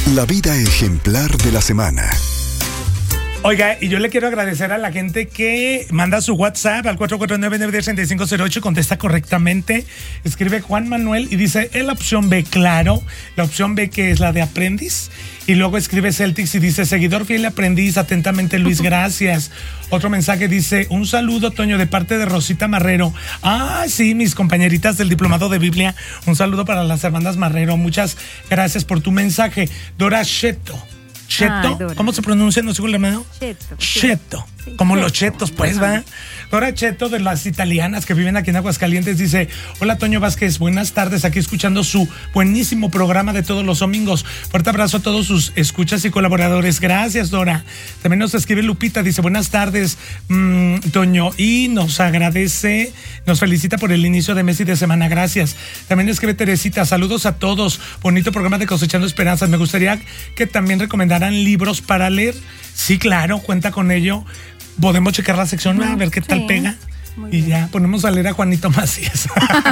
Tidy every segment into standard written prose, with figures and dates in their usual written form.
La vida ejemplar de la semana. Oiga, y yo le quiero agradecer a la gente que manda su WhatsApp al 449-910-3508 y contesta correctamente. Escribe Juan Manuel y dice, es la opción B, claro. La opción B, que es la de aprendiz. Y luego escribe Celtics y dice, seguidor fiel y aprendiz, atentamente Luis, gracias. Otro mensaje dice, un saludo, Toño, de parte de Rosita Marrero. Ah, sí, mis compañeritas del Diplomado de Biblia. Un saludo para las hermanas Marrero. Muchas gracias por tu mensaje. Dora Cheto. Cheto, ¿cómo se pronuncia? ¿No sigo el hermano? Cheto. Sí, como Cheto. Los chetos, pues, va. Dora Cheto, de las italianas que viven aquí en Aguascalientes, dice, hola Toño Vázquez, buenas tardes, aquí escuchando su buenísimo programa de todos los domingos. Fuerte abrazo a todos sus escuchas y colaboradores. Gracias, Dora. También nos escribe Lupita, dice, buenas tardes, Toño, y nos agradece, nos felicita por el inicio de mes y de semana. Gracias. También escribe Teresita, saludos a todos. Bonito programa de Cosechando Esperanzas. Me gustaría que también recomendaran libros para leer. Sí, claro, cuenta con ello. Podemos checar la sección, a ver qué tal pega. Y ya ponemos a leer a Juanito Macías.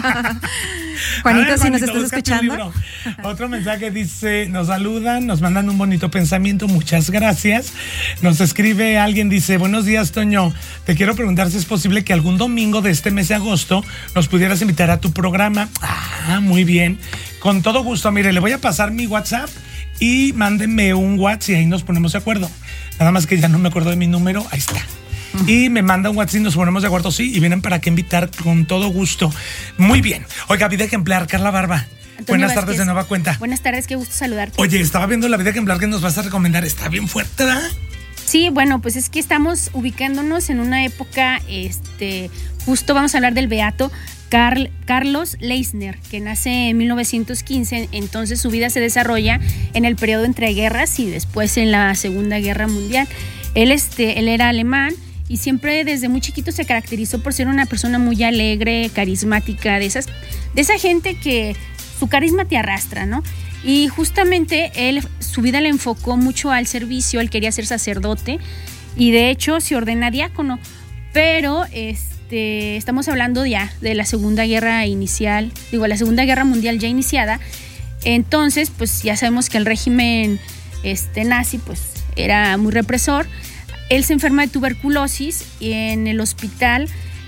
Juanito, si nos estás escuchando. Otro mensaje dice, nos saludan, nos mandan un bonito pensamiento, muchas gracias. Nos escribe alguien, dice, buenos días, Toño, te quiero preguntar si es posible que algún domingo de este mes de agosto nos pudieras invitar a tu programa. Ah, muy bien, con todo gusto. Mire, le voy a pasar mi WhatsApp y mándenme un WhatsApp y ahí nos ponemos de acuerdo. Nada más que ya no me acuerdo de mi número, ahí está. Y me manda un WhatsApp y nos ponemos de acuerdo, sí, y vienen para que invitar con todo gusto. Muy bien. Oiga, vida ejemplar, Carla Barba. Antonio Buenas Vázquez, tardes de nueva cuenta. Buenas tardes, qué gusto saludarte. Oye, estaba viendo la vida ejemplar que nos vas a recomendar. Está bien fuerte, ¿verdad? Sí, bueno, pues es que estamos ubicándonos en una época, justo vamos a hablar del beato Carlos Leisner, que nace en 1915, entonces su vida se desarrolla en el periodo entre guerras y después en la Segunda Guerra Mundial. Él era alemán y siempre desde muy chiquito se caracterizó por ser una persona muy alegre, carismática, de esa gente que su carisma te arrastra, ¿no? Y justamente su vida le enfocó mucho al servicio, él quería ser sacerdote y de hecho se ordena diácono, pero estamos hablando ya de la Segunda Guerra la Segunda Guerra Mundial ya iniciada. Entonces, pues ya sabemos que el régimen nazi pues era muy represor. Él se enferma de tuberculosis y en el hospital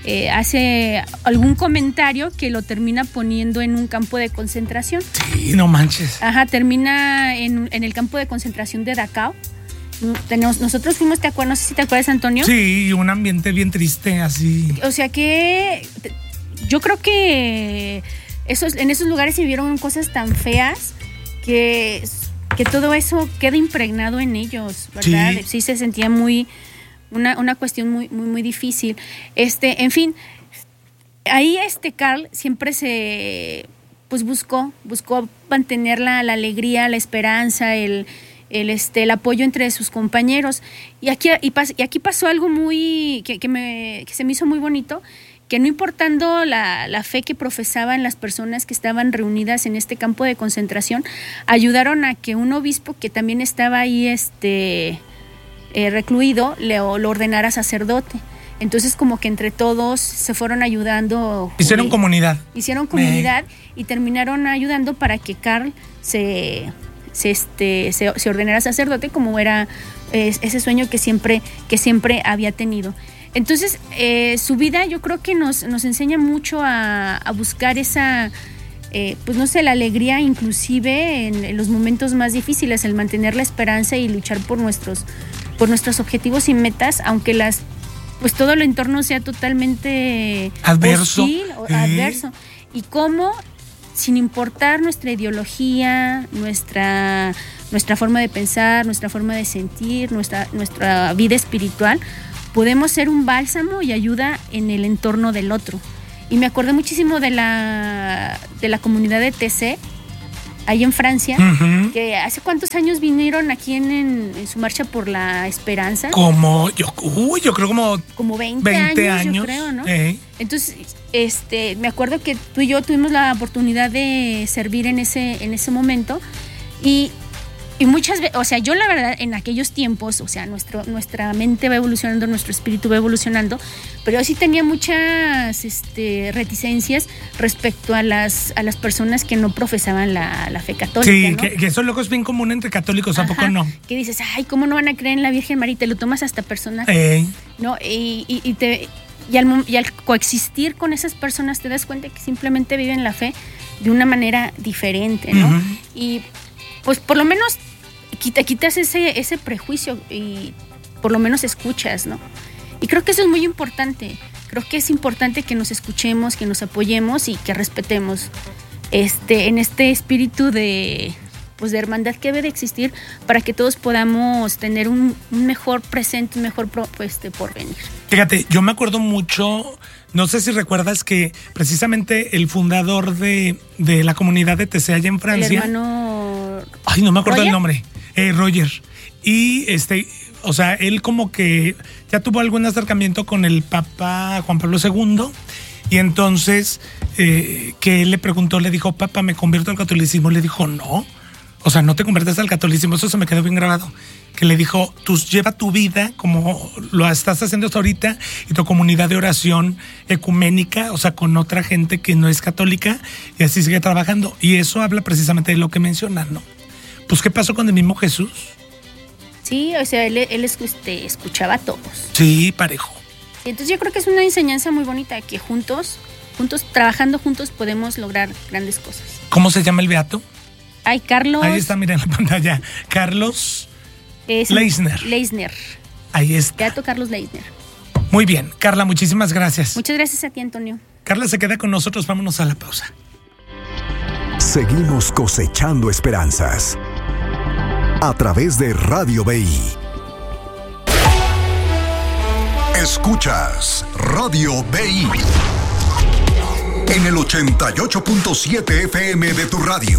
hace algún comentario que lo termina poniendo en un campo de concentración. Sí, no manches. Ajá, termina en el campo de concentración de Dachau. Nosotros fuimos, no sé si te acuerdas, Antonio. Sí, un ambiente bien triste, así. O sea que yo creo que en esos lugares se vivieron cosas tan feas que todo eso queda impregnado en ellos, ¿verdad? Sí se sentía una cuestión muy, muy, muy difícil. En fin, ahí Carl siempre buscó mantener la alegría, la esperanza, el apoyo entre sus compañeros. Y aquí pasó algo muy que se me hizo muy bonito, que no importando la fe que profesaban las personas que estaban reunidas en este campo de concentración, ayudaron a que un obispo que también estaba ahí recluido lo ordenara sacerdote. Entonces como que entre todos se fueron ayudando. Hicieron comunidad y terminaron ayudando para que Carl se ordenara sacerdote, como era ese sueño que siempre había tenido. Entonces, su vida yo creo que nos enseña mucho a buscar esa, la alegría inclusive en los momentos más difíciles, el mantener la esperanza y luchar por nuestros objetivos y metas, aunque todo el entorno sea totalmente adverso. Hostil, adverso. Y cómo, sin importar nuestra ideología, nuestra forma de pensar, nuestra forma de sentir, nuestra vida espiritual, podemos ser un bálsamo y ayuda en el entorno del otro. Y me acordé muchísimo de la comunidad de TC, ahí en Francia, que hace cuántos años vinieron aquí en su marcha por la esperanza. Yo creo como 20 años, yo creo, ¿no? Entonces, me acuerdo que tú y yo tuvimos la oportunidad de servir en ese momento y Y muchas veces, o sea, yo la verdad en aquellos tiempos, o sea, nuestra mente va evolucionando, nuestro espíritu va evolucionando, pero yo sí tenía muchas reticencias respecto a las personas que no profesaban la fe católica. Sí, ¿no? que eso luego es bien común entre católicos, ¿a poco no? Que dices, ay, ¿cómo no van a creer en la Virgen María? Te lo tomas hasta personal, ¿no? Y al coexistir con esas personas te das cuenta que simplemente viven la fe de una manera diferente, ¿no? Uh-huh. Y pues por lo menos quitas ese prejuicio y por lo menos escuchas, ¿no? Y creo que eso es muy importante. Creo que es importante que nos escuchemos, que nos apoyemos y que respetemos en este espíritu de hermandad que debe de existir para que todos podamos tener un mejor presente, un mejor porvenir. Fíjate, yo me acuerdo mucho, no sé si recuerdas que precisamente el fundador de la comunidad de TC allá en Francia, el hermano... Ay, no me acuerdo ¿Roger? el nombre. Roger. Y o sea, él como que ya tuvo algún acercamiento con el Papa Juan Pablo II. Y entonces, que él le preguntó, le dijo, Papa, ¿me convierto al catolicismo? Le dijo, no. O sea, no te conviertes al catolicismo. Eso se me quedó bien grabado. Que le dijo, tú lleva tu vida como lo estás haciendo hasta ahorita y tu comunidad de oración ecuménica, o sea, con otra gente que no es católica, y así sigue trabajando. Y eso habla precisamente de lo que mencionas, ¿no? Pues, ¿qué pasó con el mismo Jesús? Sí, o sea, él escuchaba a todos. Sí, parejo. Y entonces yo creo que es una enseñanza muy bonita, que juntos, trabajando juntos, podemos lograr grandes cosas. ¿Cómo se llama el beato? Ay, Carlos... Ahí está, mira en la pantalla. Carlos Leisner. Ahí está. Beato Carlos Leisner. Muy bien. Carla, muchísimas gracias. Muchas gracias a ti, Antonio. Carla se queda con nosotros. Vámonos a la pausa. Seguimos cosechando esperanzas a través de Radio BI. Escuchas Radio BI en el 88.7 FM de tu radio.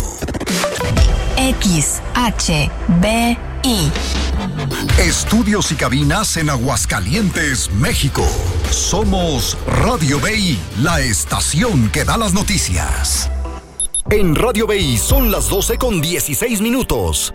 XHBI. Estudios y cabinas en Aguascalientes, México. Somos Radio BI, la estación que da las noticias. En Radio BI son las 12:16.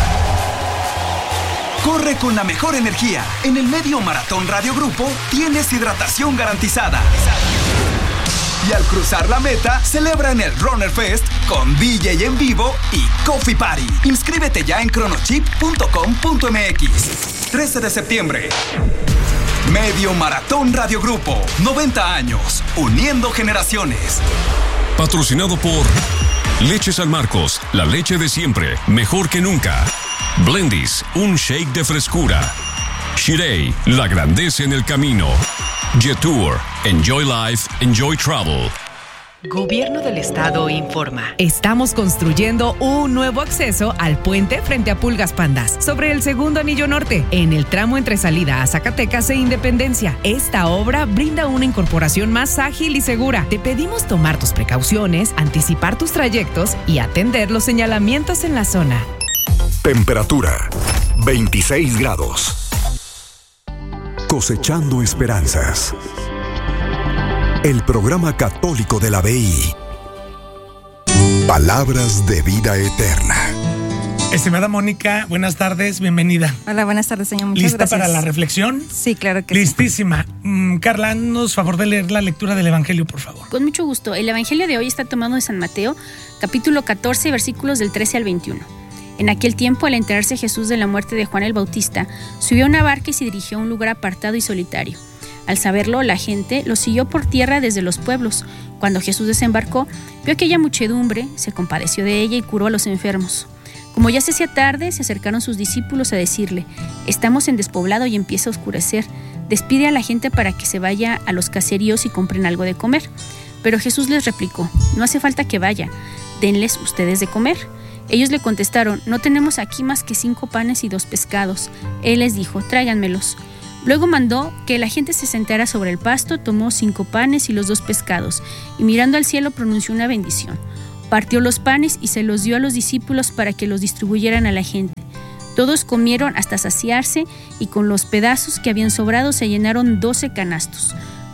Corre con la mejor energía. En el Medio Maratón Radio Grupo tienes hidratación garantizada. Y al cruzar la meta, celebra en el Runner Fest con DJ en vivo y Coffee Party. Inscríbete ya en chronochip.com.mx. 13 de septiembre. Medio Maratón Radio Grupo. 90 años. Uniendo generaciones. Patrocinado por Leche San Marcos, la leche de siempre, mejor que nunca. Blendies, un shake de frescura. Shirei, la grandeza en el camino. Jetour, enjoy life, enjoy travel. Gobierno del Estado informa. Estamos construyendo un nuevo acceso al puente frente a Pulgas Pandas, sobre el segundo anillo norte, en el tramo entre salida a Zacatecas e Independencia. Esta obra brinda una incorporación más ágil y segura. Te pedimos tomar tus precauciones, anticipar tus trayectos y atender los señalamientos en la zona. Temperatura 26 grados. Cosechando esperanzas. El programa católico de la BI. Palabras de vida eterna. Estimada Mónica, buenas tardes, bienvenida. Hola, buenas tardes, señor. Muchas ¿Lista gracias. para la reflexión? Sí, claro que Listísima. Carla, haznos favor de leer la lectura del Evangelio, por favor. Con mucho gusto. El Evangelio de hoy está tomado de San Mateo, capítulo 14, versículos del 13 al 21. En aquel tiempo, al enterarse Jesús de la muerte de Juan el Bautista, subió a una barca y se dirigió a un lugar apartado y solitario. Al saberlo, la gente lo siguió por tierra desde los pueblos. Cuando Jesús desembarcó, vio aquella muchedumbre, se compadeció de ella y curó a los enfermos. Como ya se hacía tarde, se acercaron sus discípulos a decirle: «Estamos en despoblado y empieza a oscurecer. Despide a la gente para que se vaya a los caseríos y compren algo de comer». Pero Jesús les replicó: «No hace falta que vayan, denles ustedes de comer». Ellos le contestaron: «No tenemos aquí más que 5 panes y 2 pescados». Él les dijo: «Tráiganmelos». Luego mandó que la gente se sentara sobre el pasto, tomó 5 panes y los 2 pescados, y mirando al cielo pronunció una bendición. Partió los panes y se los dio a los discípulos para que los distribuyeran a la gente. Todos comieron hasta saciarse, y con los pedazos que habían sobrado se llenaron 12 canastos.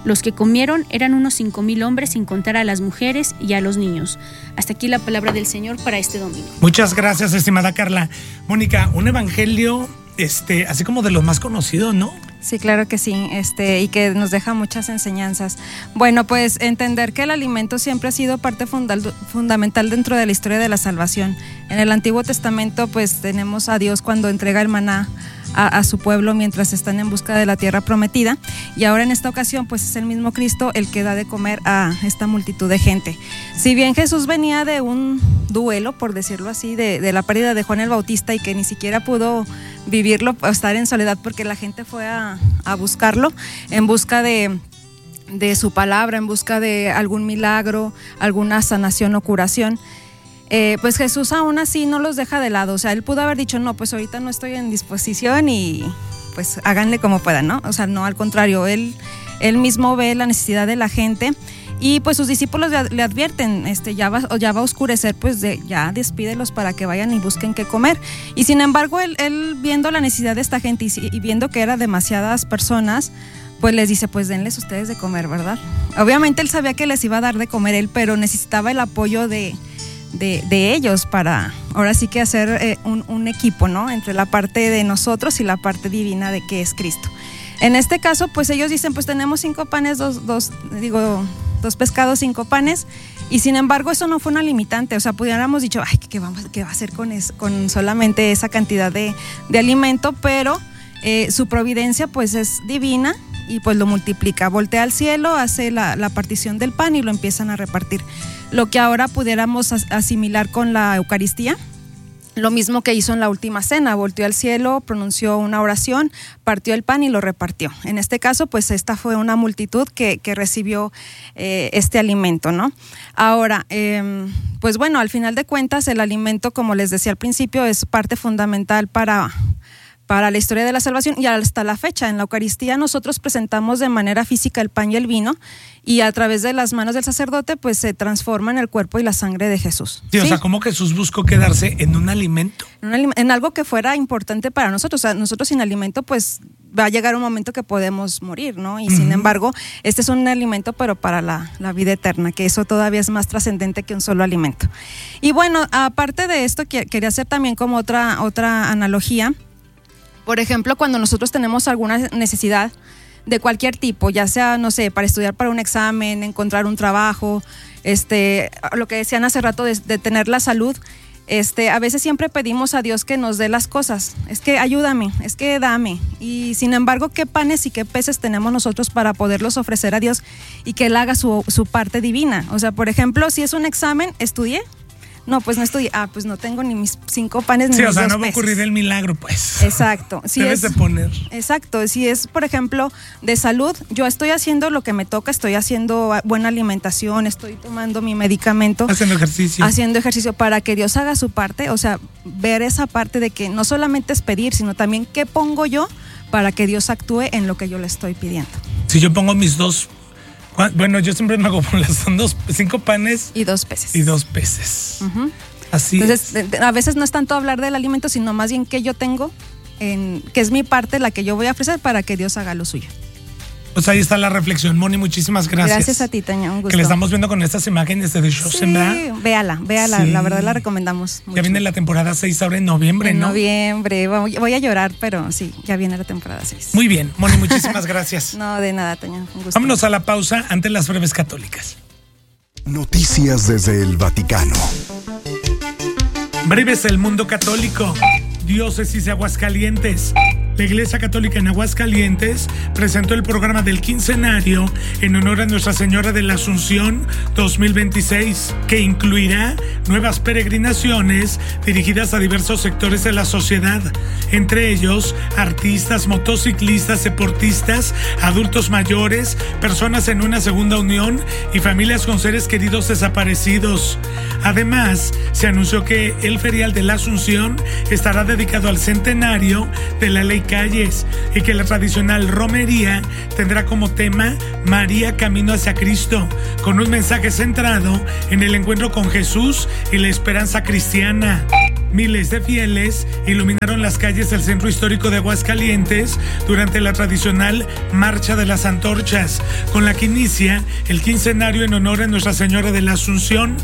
Los que comieron eran unos 5,000 hombres, sin contar a las mujeres y a los niños. Hasta aquí la palabra del Señor para este domingo. Muchas gracias, estimada Carla. Mónica, un evangelio así como de los más conocidos, ¿no? Sí, claro que sí, y que nos deja muchas enseñanzas. Bueno, pues entender que el alimento siempre ha sido parte fundamental dentro de la historia de la salvación. En el Antiguo Testamento, pues tenemos a Dios cuando entrega el maná a su pueblo mientras están en busca de la tierra prometida, y ahora en esta ocasión pues es el mismo Cristo el que da de comer a esta multitud de gente. Si bien Jesús venía de un duelo, por decirlo así, de la pérdida de Juan el Bautista, y que ni siquiera pudo vivirlo, estar en soledad, porque la gente fue a buscarlo en busca de su palabra, en busca de algún milagro, alguna sanación o curación. Pues Jesús aún así no los deja de lado. O sea, él pudo haber dicho, no, pues ahorita no estoy en disposición y pues háganle como puedan, ¿no? O sea, no, al contrario, él mismo ve la necesidad de la gente, y pues sus discípulos le advierten, ya va a oscurecer, pues ya despídelos para que vayan y busquen qué comer. Y sin embargo, él viendo la necesidad de esta gente y viendo que eran demasiadas personas, pues les dice, pues denles ustedes de comer, ¿verdad? Obviamente él sabía que les iba a dar de comer él, pero necesitaba el apoyo de ellos para ahora sí que hacer un equipo, ¿no? Entre la parte de nosotros y la parte divina de que es Cristo. En este caso, pues ellos dicen, pues tenemos 5 panes, 2 pescados, 5 panes, y sin embargo eso no fue una limitante. O sea, pudiéramos dicho, ay, ¿qué va a hacer con solamente esa cantidad de alimento? Pero su providencia pues es divina, y pues lo multiplica, voltea al cielo, hace la partición del pan y lo empiezan a repartir. Lo que ahora pudiéramos asimilar con la Eucaristía, lo mismo que hizo en la última cena, volteó al cielo, pronunció una oración, partió el pan y lo repartió. En este caso, pues esta fue una multitud que recibió este alimento, ¿no? Ahora, pues bueno, al final de cuentas, el alimento, como les decía al principio, es parte fundamental para la historia de la salvación, y hasta la fecha en la Eucaristía nosotros presentamos de manera física el pan y el vino, y a través de las manos del sacerdote pues se transforma en el cuerpo y la sangre de Jesús. Sí, o sea, ¿cómo Jesús buscó quedarse en un alimento? En algo que fuera importante para nosotros. O sea, nosotros sin alimento pues va a llegar un momento que podemos morir, ¿no? Y sin embargo, este es un alimento, pero para la vida eterna, que eso todavía es más trascendente que un solo alimento. Y bueno, aparte de esto, quería hacer también como otra analogía. Por ejemplo, cuando nosotros tenemos alguna necesidad de cualquier tipo, ya sea, no sé, para estudiar para un examen, encontrar un trabajo, lo que decían hace rato de tener la salud, a veces siempre pedimos a Dios que nos dé las cosas. Es que ayúdame, es que dame. Y sin embargo, ¿qué panes y qué peces tenemos nosotros para poderlos ofrecer a Dios y que Él haga su parte divina? O sea, por ejemplo, si es un examen, ¿estudié? No, pues no estudié. Pues no tengo ni mis 5 panes ni mis 2 peces. Sí, o sea, no va a ocurrir el milagro, pues. Exacto. Si debes de poner. Exacto. Si es, por ejemplo, de salud, yo estoy haciendo lo que me toca, estoy haciendo buena alimentación, estoy tomando mi medicamento. Haciendo ejercicio para que Dios haga su parte. O sea, ver esa parte de que no solamente es pedir, sino también qué pongo yo para que Dios actúe en lo que yo le estoy pidiendo. Si yo pongo mis 2... Bueno, yo siempre me hago por las 5 panes y 2 peces. Y 2 peces. Así. Entonces, a veces no es tanto hablar del alimento, sino más bien que yo tengo, que es mi parte la que yo voy a ofrecer para que Dios haga lo suyo. Pues ahí está la reflexión, Moni, muchísimas gracias. Gracias a ti, Tania, un gusto. Que le estamos viendo con estas imágenes de Shosen, ¿verdad? Sí, véala, sí. La verdad la recomendamos mucho. Ya viene la temporada 6 ahora en noviembre, ¿no? En noviembre, voy a llorar, pero sí, ya viene la temporada 6. Muy bien, Moni, muchísimas gracias. No, de nada, Tania, un gusto. Vámonos a la pausa ante las breves católicas. Noticias desde el Vaticano. Breves el mundo católico. Diócesis de Aguascalientes. La Iglesia Católica en Aguascalientes presentó el programa del quincenario en honor a Nuestra Señora de la Asunción 2026, que incluirá nuevas peregrinaciones dirigidas a diversos sectores de la sociedad, entre ellos artistas, motociclistas, deportistas, adultos mayores, personas en una segunda unión y familias con seres queridos desaparecidos. Además, se anunció que el ferial de la Asunción estará dedicado al centenario de la Ley Calles y que la tradicional romería tendrá como tema María Camino hacia Cristo, con un mensaje centrado en el encuentro con Jesús y la esperanza cristiana. Miles de fieles iluminaron las calles del centro histórico de Aguascalientes durante la tradicional Marcha de las Antorchas, con la que inicia el quincenario en honor a Nuestra Señora de la Asunción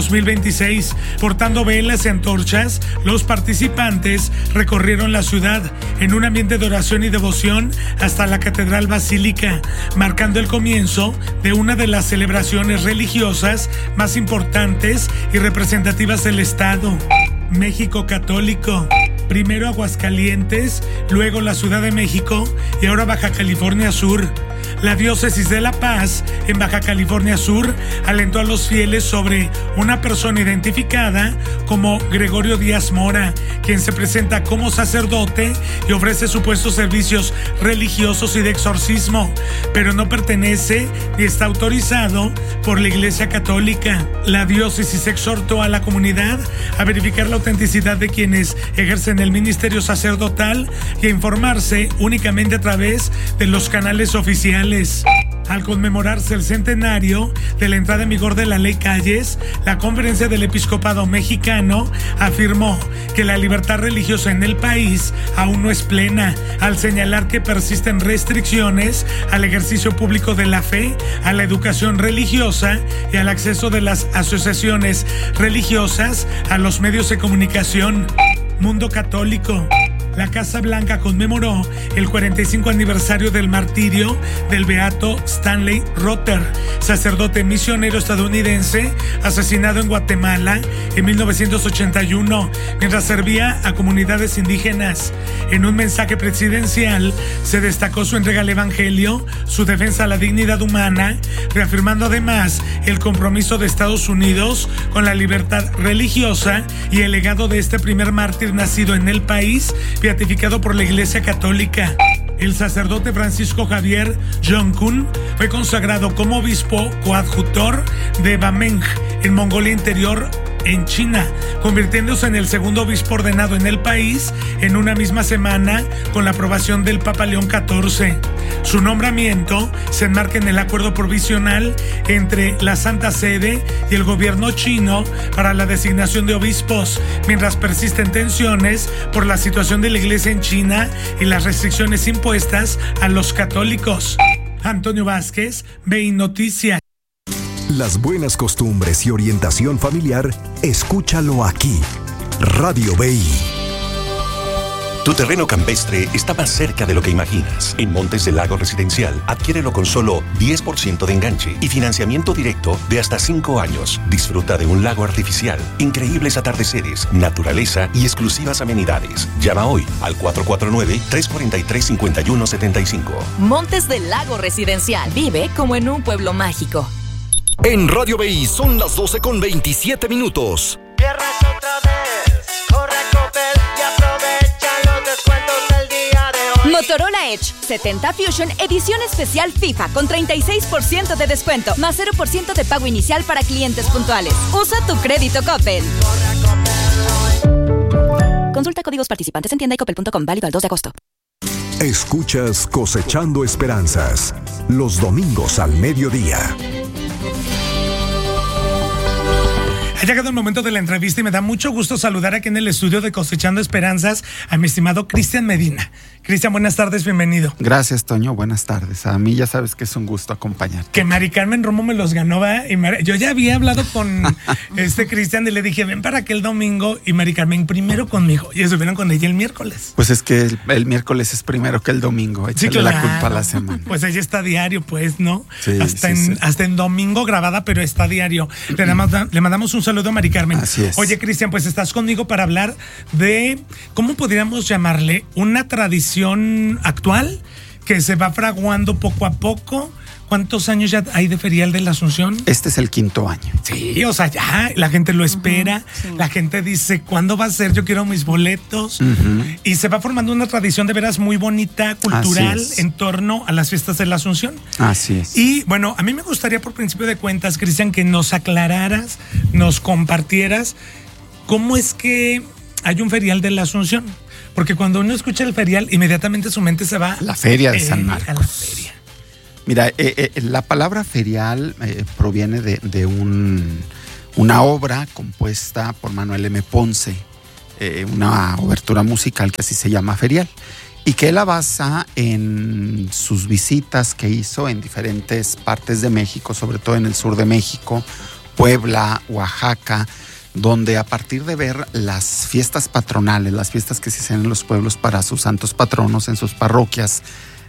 2026. Portando velas y antorchas, los participantes recorrieron la ciudad en un ambiente de oración y devoción hasta la Catedral Basílica, marcando el comienzo de una de las celebraciones religiosas más importantes y representativas del estado. México católico. Primero Aguascalientes, luego la Ciudad de México y ahora Baja California Sur. La diócesis de La Paz, en Baja California Sur, alentó a los fieles sobre una persona identificada como Gregorio Díaz Mora, quien se presenta como sacerdote y ofrece supuestos servicios religiosos y de exorcismo, pero no pertenece ni está autorizado por la Iglesia Católica. La diócesis exhortó a la comunidad a verificar la autenticidad de quienes ejercen el ministerio sacerdotal y a informarse únicamente a través de los canales oficiales. Al conmemorarse el centenario de la entrada en vigor de la Ley Calles, la Conferencia del Episcopado Mexicano afirmó que la libertad religiosa en el país aún no es plena, al señalar que persisten restricciones al ejercicio público de la fe, a la educación religiosa y al acceso de las asociaciones religiosas a los medios de comunicación. Mundo católico. La Casa Blanca conmemoró el 45 aniversario del martirio del beato Stanley Rother, sacerdote misionero estadounidense asesinado en Guatemala en 1981 mientras servía a comunidades indígenas. En un mensaje presidencial se destacó su entrega al evangelio, su defensa a la dignidad humana, reafirmando además el compromiso de Estados Unidos con la libertad religiosa y el legado de este primer mártir nacido en el país, beatificado por la Iglesia Católica. El sacerdote Francisco Javier Jong-kun fue consagrado como obispo coadjutor de Bameng, en Mongolia Interior, en China, convirtiéndose en el segundo obispo ordenado en el país en una misma semana con la aprobación del Papa León XIV. Su nombramiento se enmarca en el acuerdo provisional entre la Santa Sede y el gobierno chino para la designación de obispos, mientras persisten tensiones por la situación de la Iglesia en China y las restricciones impuestas a los católicos. Antonio Vázquez, BI Noticias. Las buenas costumbres y orientación familiar, escúchalo aquí. Radio BI. Tu terreno campestre está más cerca de lo que imaginas. En Montes del Lago Residencial, adquiérelo con solo 10% de enganche y financiamiento directo de hasta 5 años. Disfruta de un lago artificial, increíbles atardeceres, naturaleza y exclusivas amenidades. Llama hoy al 449-343-5175. Montes del Lago Residencial. Vive como en un pueblo mágico. En Radio BI son las 12:27 minutos. Viernes otra vez, corre a Coppel y aprovecha los descuentos del día de hoy. Motorola Edge 70 Fusion edición especial FIFA con 36% de descuento, más 0% de pago inicial para clientes puntuales. Usa tu crédito Coppel. Consulta códigos participantes en tienda y coppel.com, válido al 2 de agosto. Escuchas Cosechando Esperanzas, los domingos al mediodía. Ha llegado el momento de la entrevista y me da mucho gusto saludar aquí en el estudio de Cosechando Esperanzas a mi estimado Cristian Medina. Cristian, buenas tardes, bienvenido. Gracias, Toño, buenas tardes. A mí ya sabes que es un gusto acompañarte. Que Mari Carmen Romo me los ganó, ¿va? Yo ya había hablado con Cristian y le dije, ven para aquel domingo, y Mari Carmen primero conmigo, y estuvieron con ella el miércoles. Pues es que el miércoles es primero que el domingo, échale sí, claro. La culpa a la semana. Pues ella está diario, pues, ¿no? Sí, hasta en domingo grabada, pero está diario. Le mandamos un saludo a Mari Carmen. Así es. Oye, Cristian, pues estás conmigo para hablar de, ¿cómo podríamos llamarle? Una tradición actual que se va fraguando poco a poco. ¿Cuántos años ya hay de Ferial de la Asunción? Este es el 5º año. Sí, o sea, ya la gente lo espera. Sí. La gente dice, ¿cuándo va a ser? Yo quiero mis boletos. Y se va formando una tradición de veras muy bonita, cultural, en torno a las fiestas de la Asunción. Así es. Y bueno, a mí me gustaría, por principio de cuentas, Cristian, que nos aclararas, nos compartieras cómo es que hay un Ferial de la Asunción. Porque cuando uno escucha el ferial, inmediatamente su mente se va la feria de San Marcos. A la feria. Mira, la palabra ferial proviene de una obra compuesta por Manuel M. Ponce, una obertura musical que así se llama Ferial, y que él la basa en sus visitas que hizo en diferentes partes de México, sobre todo en el sur de México, Puebla, Oaxaca, donde a partir de ver las fiestas patronales, las fiestas que se hacen en los pueblos para sus santos patronos en sus parroquias,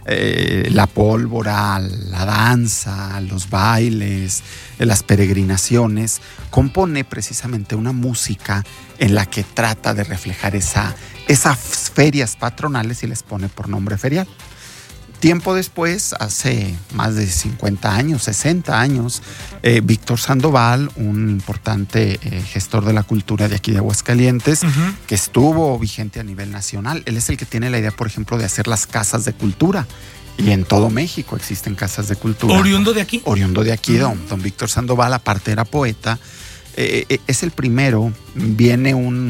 la pólvora, la danza, los bailes, las peregrinaciones, compone precisamente una música en la que trata de reflejar esas ferias patronales y les pone por nombre Ferial. Tiempo después, hace más de 50 años, 60 años, Víctor Sandoval, un importante gestor de la cultura de aquí de Aguascalientes, que estuvo vigente a nivel nacional. Él es el que tiene la idea, por ejemplo, de hacer las casas de cultura. Y en todo México existen casas de cultura. ¿Oriundo de aquí? Oriundo de aquí, don Víctor Sandoval, aparte era poeta. Es el primero, viene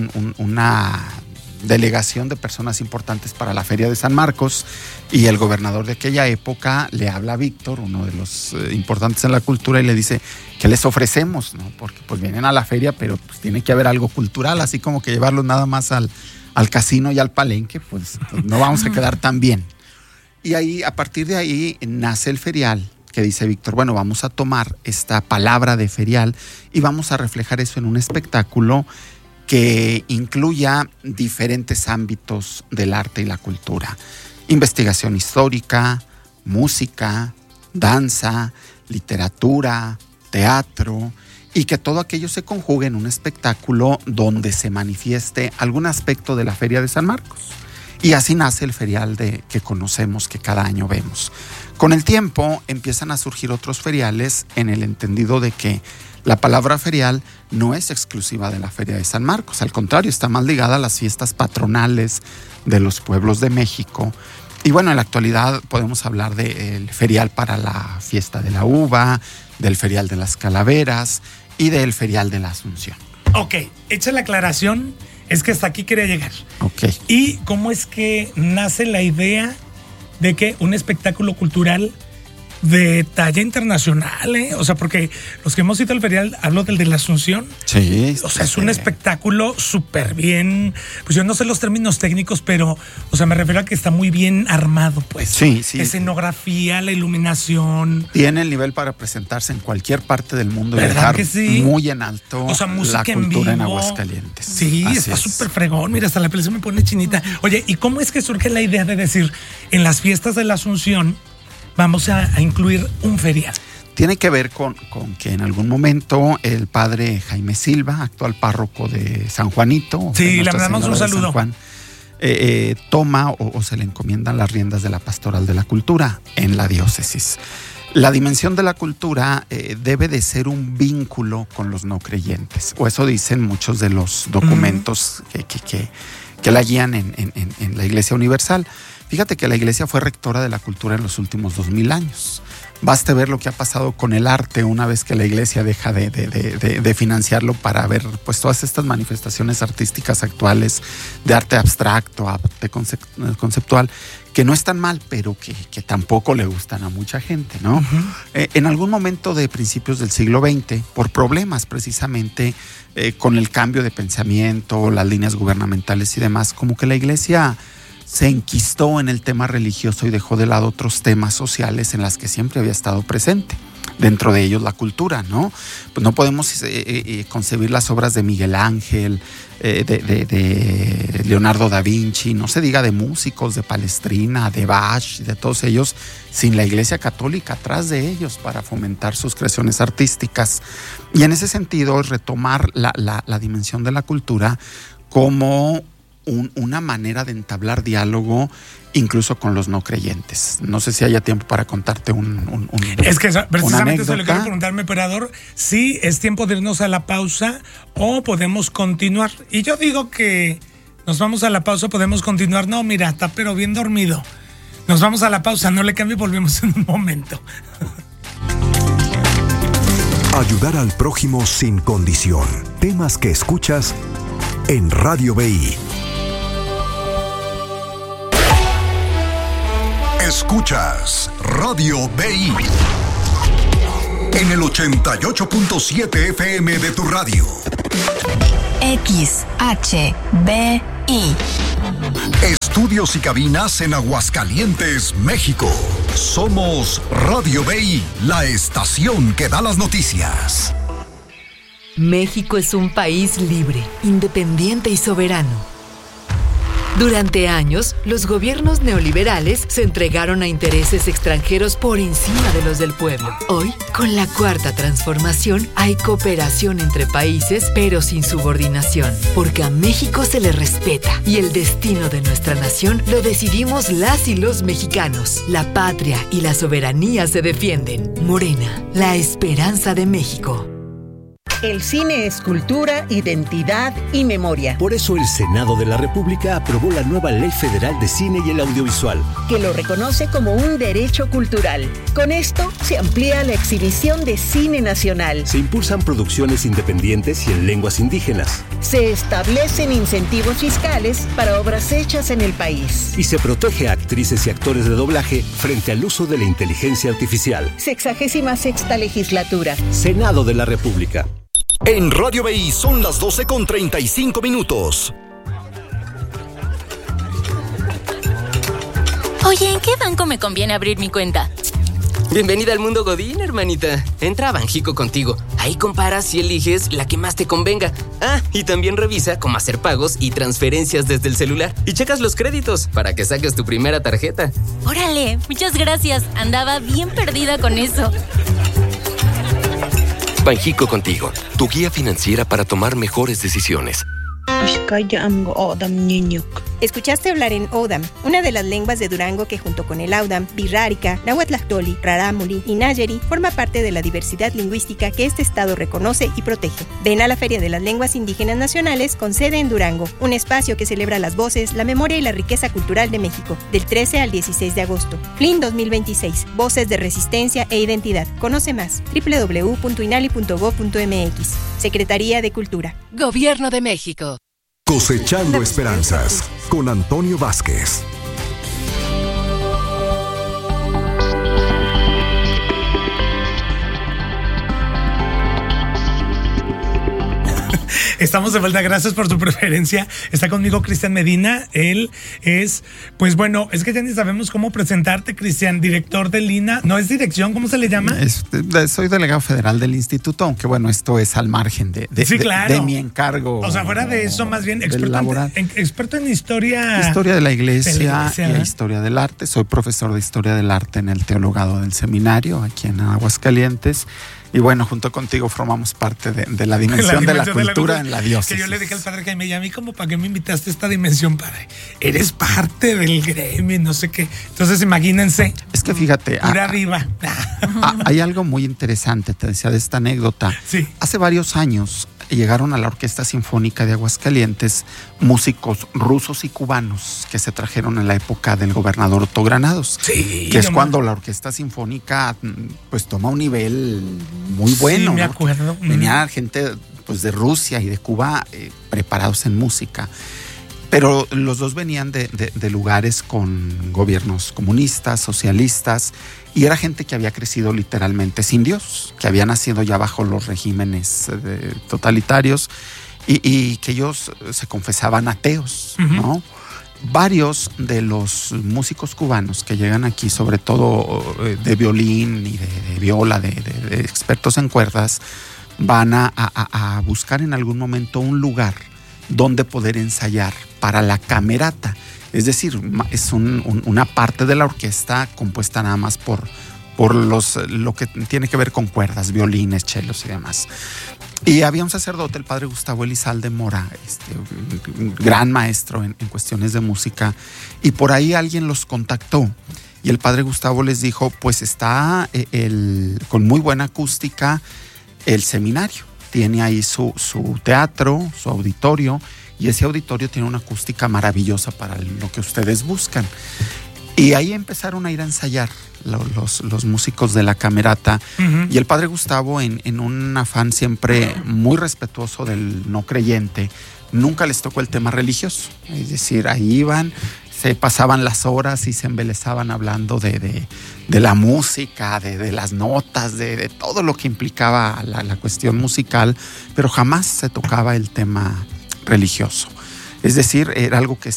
una delegación de personas importantes para la Feria de San Marcos, y el gobernador de aquella época le habla a Víctor, uno de los importantes en la cultura, y le dice, ¿qué les ofrecemos? ¿No? Porque pues vienen a la feria, pero pues tiene que haber algo cultural, así como que llevarlos nada más al casino y al palenque, pues no vamos a quedar tan bien. Y ahí, a partir de ahí, nace el Ferial, que dice Víctor, bueno, vamos a tomar esta palabra de ferial y vamos a reflejar eso en un espectáculo que incluya diferentes ámbitos del arte y la cultura. Investigación histórica, música, danza, literatura, teatro, y que todo aquello se conjugue en un espectáculo donde se manifieste algún aspecto de la Feria de San Marcos. Y así nace el ferial que conocemos, que cada año vemos. Con el tiempo empiezan a surgir otros feriales en el entendido de que la palabra ferial no es exclusiva de la Feria de San Marcos, al contrario, está más ligada a las fiestas patronales de los pueblos de México. Y bueno, en la actualidad podemos hablar del ferial para la fiesta de la uva, del ferial de las calaveras y del ferial de la Asunción. Ok, hecha la aclaración, es que hasta aquí quería llegar. Ok. ¿Y cómo es que nace la idea de que un espectáculo cultural de talla internacional, o sea, porque los que hemos ido al ferial, hablo del de la Asunción. Sí. O sea, es un espectáculo súper bien, pues yo no sé los términos técnicos, pero, o sea, me refiero a que está muy bien armado, pues. Sí. Escenografía, la iluminación. Tiene el nivel para presentarse en cualquier parte del mundo y ¿verdad dejar que sí? Muy en alto, o sea, música la cultura en en vivo. Aguascalientes. Sí, así está súper fregón. Mira, hasta la piel se me pone chinita. Oye, ¿y cómo es que surge la idea de decir, en las fiestas de la Asunción vamos a incluir un ferial? Tiene que ver con que en algún momento el padre Jaime Silva, actual párroco de San Juanito, sí, le mandamos un saludo, San Juan, toma o se le encomiendan las riendas de la pastoral de la cultura en la diócesis. La dimensión de la cultura debe de ser un vínculo con los no creyentes, o eso dicen muchos de los documentos que la guían en la Iglesia Universal. Fíjate que la Iglesia fue rectora de la cultura en los últimos 2000 años. Baste ver lo que ha pasado con el arte una vez que la Iglesia deja de financiarlo para ver pues todas estas manifestaciones artísticas actuales de arte abstracto, arte conceptual, que no están mal, pero que tampoco le gustan a mucha gente, ¿no? Uh-huh. En algún momento de principios del siglo XX, por problemas precisamente con el cambio de pensamiento, las líneas gubernamentales y demás, como que la Iglesia se enquistó en el tema religioso y dejó de lado otros temas sociales en las que siempre había estado presente. Dentro de ellos la cultura, ¿no? Pues no podemos concebir las obras de Miguel Ángel, de Leonardo da Vinci, no se diga de músicos, de Palestrina, de Bach, de todos ellos, sin la Iglesia Católica atrás de ellos para fomentar sus creaciones artísticas. Y en ese sentido, retomar la dimensión de la cultura como una manera de entablar diálogo incluso con los no creyentes. No sé si haya tiempo para contarte es que precisamente se lo quiero preguntarme, operador, si es tiempo de irnos a la pausa o podemos continuar. Y yo digo que nos vamos a la pausa, podemos continuar. No, mira, está pero bien dormido. Nos vamos a la pausa, no le cambie, volvemos en un momento. Ayudar al prójimo sin condición. Temas que escuchas en Radio BI. Escuchas Radio BI en el 88.7 FM de tu radio. Estudios y cabinas en Aguascalientes, México. Somos Radio BI, la estación que da las noticias. México es un país libre, independiente y soberano. Durante años, los gobiernos neoliberales se entregaron a intereses extranjeros por encima de los del pueblo. Hoy, con la Cuarta Transformación, hay cooperación entre países, pero sin subordinación, porque a México se le respeta y el destino de nuestra nación lo decidimos las y los mexicanos. La patria y la soberanía se defienden. Morena, la esperanza de México. El cine es cultura, identidad y memoria. Por eso el Senado de la República aprobó la nueva Ley Federal de Cine y el Audiovisual, que lo reconoce como un derecho cultural. Con esto se amplía la exhibición de cine nacional. Se impulsan producciones independientes y en lenguas indígenas. Se establecen incentivos fiscales para obras hechas en el país. Y se protege a actrices y actores de doblaje frente al uso de la inteligencia artificial. 66ª legislatura. Senado de la República. En Radio BI son las 12:35. Oye, ¿en qué banco me conviene abrir mi cuenta? Bienvenida al mundo Godín, hermanita. Entra a Banjico Contigo. Ahí comparas y eliges la que más te convenga. Ah, y también revisa cómo hacer pagos y transferencias desde el celular. Y checas los créditos para que saques tu primera tarjeta. Órale, muchas gracias. Andaba bien perdida con eso. Banjico Contigo, tu guía financiera para tomar mejores decisiones. Escuchaste hablar en Odam, una de las lenguas de Durango que junto con el Audam, Birrárica, Nahuatlactoli, Rarámuri y Nayeri forma parte de la diversidad lingüística que este estado reconoce y protege. Ven a la Feria de las Lenguas Indígenas Nacionales con sede en Durango, un espacio que celebra las voces, la memoria y la riqueza cultural de México, del 13 al 16 de agosto. FLIN 2026, Voces de Resistencia e Identidad. Conoce más, www.inali.gov.mx. Secretaría de Cultura. Gobierno de México. Cosechando esperanzas con Antonio Vázquez. Estamos de vuelta, gracias por su preferencia. Está conmigo Cristian Medina. Él es, pues bueno, es que ya ni sabemos cómo presentarte, Cristian, director del INA. ¿No es dirección? ¿Cómo se le llama? Soy delegado federal del instituto, aunque bueno, esto es al margen de mi encargo. O sea, fuera de eso, más bien experto en historia. Historia de la iglesia y historia del arte. Soy profesor de historia del arte en el Teologado del Seminario, aquí en Aguascalientes. Y bueno, junto contigo formamos parte de la dimensión de la cultura en la diócesis. Que yo le dije al padre Jaime, ¿y a mí como para qué me invitaste a esta dimensión, padre? Eres parte del gremio, no sé qué. Entonces imagínense. Es que fíjate. Arriba. Hay algo muy interesante, te decía de esta anécdota. Sí. Hace varios años llegaron a la Orquesta Sinfónica de Aguascalientes músicos rusos y cubanos que se trajeron en la época del gobernador Otto Granados. Sí. Que es cuando la Orquesta Sinfónica pues toma un nivel muy bueno. Sí, me acuerdo. Venía gente pues de Rusia y de Cuba preparados en música. Pero los dos venían de lugares con gobiernos comunistas, socialistas, y era gente que había crecido literalmente sin Dios, que había nacido ya bajo los regímenes totalitarios y que ellos se confesaban ateos, ¿no? Varios de los músicos cubanos que llegan aquí, sobre todo de violín y de viola, de expertos en cuerdas, van a buscar en algún momento un lugar donde poder ensayar para la camerata. Es decir, es una parte de la orquesta compuesta nada más por lo que tiene que ver con cuerdas, violines, chelos y demás. Y había un sacerdote, el padre Gustavo Elizalde Mora, un gran maestro en cuestiones de música, y por ahí alguien los contactó. Y el padre Gustavo les dijo, pues está con muy buena acústica el seminario. Tiene ahí su teatro, su auditorio, y ese auditorio tiene una acústica maravillosa para lo que ustedes buscan. Y ahí empezaron a ir a ensayar los músicos de la camerata. Uh-huh. Y el padre Gustavo, en un afán siempre muy respetuoso del no creyente, nunca les tocó el tema religioso. Es decir, ahí iban, se pasaban las horas y se embelezaban hablando de la música, de las notas, de todo lo que implicaba la cuestión musical, pero jamás se tocaba el tema religioso. Es decir, era algo que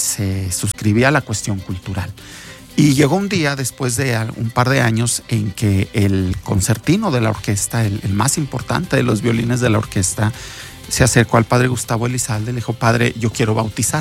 se suscribía a la cuestión cultural. Y llegó un día, después de un par de años, en que el concertino de la orquesta, el más importante de los violines de la orquesta, se acercó al padre Gustavo Elizalde y le dijo: padre, yo quiero bautizar.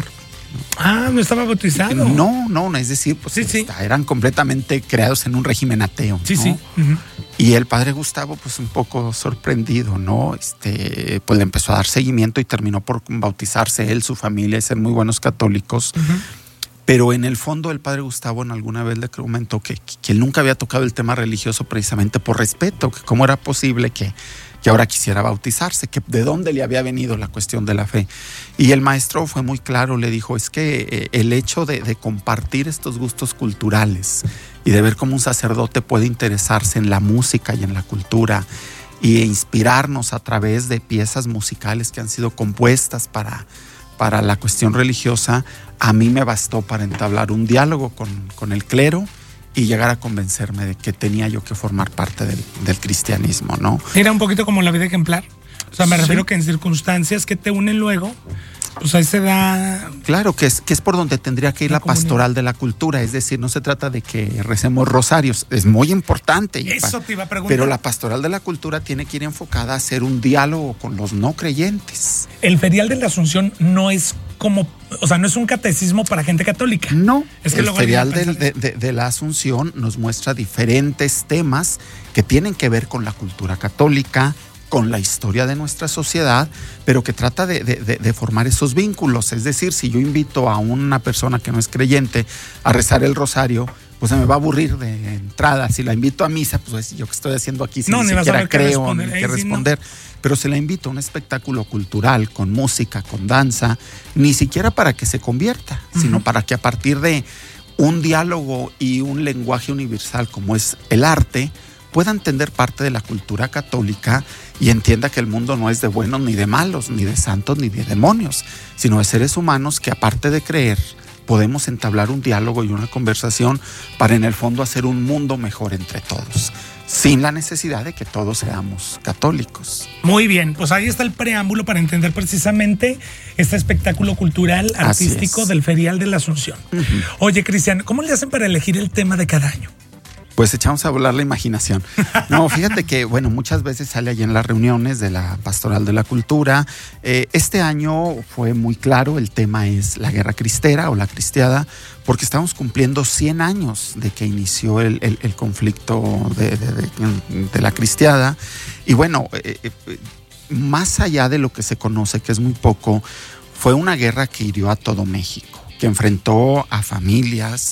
Ah, ¿no estaba bautizado? No, es decir, pues eran completamente creados en un régimen ateo. Sí, ¿no? sí. Uh-huh. Y el padre Gustavo, pues un poco sorprendido, ¿no? Pues le empezó a dar seguimiento y terminó por bautizarse él, su familia, y ser muy buenos católicos. Uh-huh. Pero en el fondo el padre Gustavo en alguna vez le comentó que él nunca había tocado el tema religioso precisamente por respeto, que cómo era posible que ahora quisiera bautizarse, que de dónde le había venido la cuestión de la fe. Y el maestro fue muy claro, le dijo: es que el hecho de compartir estos gustos culturales y de ver cómo un sacerdote puede interesarse en la música y en la cultura e inspirarnos a través de piezas musicales que han sido compuestas para la cuestión religiosa, a mí me bastó para entablar un diálogo con el clero y llegar a convencerme de que tenía yo que formar parte del cristianismo, ¿no? Era un poquito como la vida ejemplar. O sea, me refiero que en circunstancias que te unen luego, pues ahí se da... Claro, que es por donde tendría que ir la pastoral de la cultura. Es decir, no se trata de que recemos rosarios. Es muy importante. Eso te iba a preguntar. Pero la pastoral de la cultura tiene que ir enfocada a hacer un diálogo con los no creyentes. El ferial de la Asunción no es como... O sea, no es un catecismo para gente católica. No, es que el ferial de la Asunción nos muestra diferentes temas que tienen que ver con la cultura católica, con la historia de nuestra sociedad, pero que trata de formar esos vínculos. Es decir, si yo invito a una persona que no es creyente a rezar el rosario, pues se me va a aburrir de entrada. Si la invito a misa, pues yo qué estoy haciendo aquí si ni siquiera creo ni qué responder. Pero si la invito a un espectáculo cultural, con música, con danza, ni siquiera para que se convierta, sino para que a partir de un diálogo y un lenguaje universal como es el arte, pueda entender parte de la cultura católica y entienda que el mundo no es de buenos ni de malos, ni de santos ni de demonios, sino de seres humanos que, aparte de creer, podemos entablar un diálogo y una conversación para en el fondo hacer un mundo mejor entre todos, sin la necesidad de que todos seamos católicos. Muy bien, pues ahí está el preámbulo para entender precisamente este espectáculo cultural artístico del Ferial de la Asunción. Uh-huh. Oye, Cristian, ¿cómo le hacen para elegir el tema de cada año? Pues echamos a volar la imaginación. No, fíjate que, bueno, muchas veces sale allí en las reuniones de la Pastoral de la Cultura. Este año fue muy claro, el tema es la Guerra Cristera o la Cristiada, porque estamos cumpliendo 100 años de que inició el conflicto de la Cristiada. Y bueno, más allá de lo que se conoce, que es muy poco, fue una guerra que hirió a todo México, que enfrentó a familias.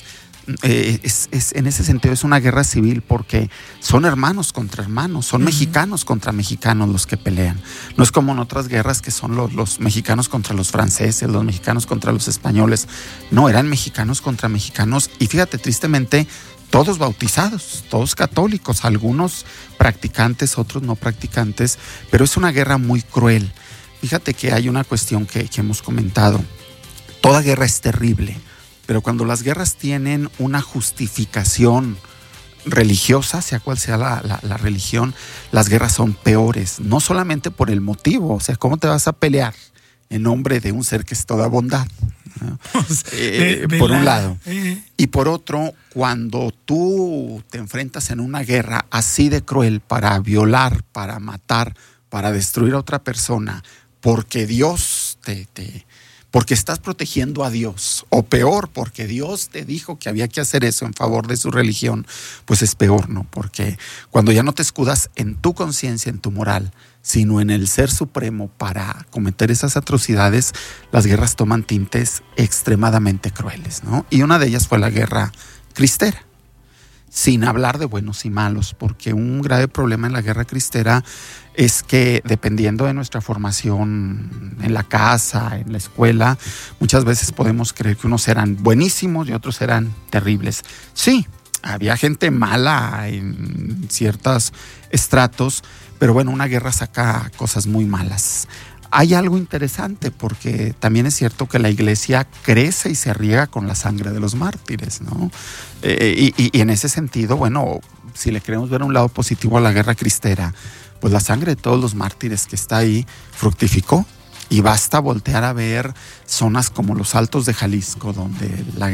En ese sentido es una guerra civil porque son hermanos contra hermanos, son mexicanos contra mexicanos los que pelean. No es como en otras guerras que son los mexicanos contra los franceses, los mexicanos contra los españoles. No, eran mexicanos contra mexicanos y fíjate, tristemente, todos bautizados, todos católicos, algunos practicantes, otros no practicantes, pero es una guerra muy cruel. Fíjate que hay una cuestión que hemos comentado. Toda guerra es terrible. Pero cuando las guerras tienen una justificación religiosa, sea cual sea la religión, las guerras son peores, no solamente por el motivo, o sea, ¿cómo te vas a pelear en nombre de un ser que es toda bondad? ¿No? Por un lado. Y por otro, cuando tú te enfrentas en una guerra así de cruel para violar, para matar, para destruir a otra persona, porque Dios porque estás protegiendo a Dios, o peor, porque Dios te dijo que había que hacer eso en favor de su religión, pues es peor, ¿no? Porque cuando ya no te escudas en tu conciencia, en tu moral, sino en el Ser Supremo para cometer esas atrocidades, las guerras toman tintes extremadamente crueles, ¿no? Y una de ellas fue la Guerra Cristera. Sin hablar de buenos y malos, porque un grave problema en la Guerra Cristera es que dependiendo de nuestra formación en la casa, en la escuela, muchas veces podemos creer que unos eran buenísimos y otros eran terribles. Sí, había gente mala en ciertos estratos, pero bueno, una guerra saca cosas muy malas. Hay algo interesante porque también es cierto que la iglesia crece y se riega con la sangre de los mártires, ¿no? Y en ese sentido, bueno, si le queremos ver un lado positivo a la Guerra Cristera, pues la sangre de todos los mártires que está ahí fructificó Y basta voltear a ver zonas como los Altos de Jalisco, donde la